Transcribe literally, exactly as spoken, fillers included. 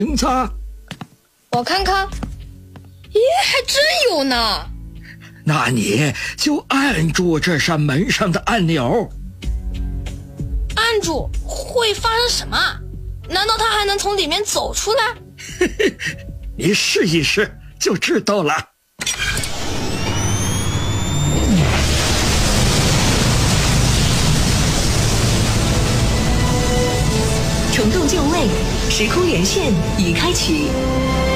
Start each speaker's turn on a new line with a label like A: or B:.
A: 影子，
B: 我看看，咦，还真有呢。
A: 那你就按住这扇门上的按钮。
B: 按住会发生什么？难道他还能从里面走出来？
A: 你试一试就知道了。
C: 重动就位，时空连线已开启。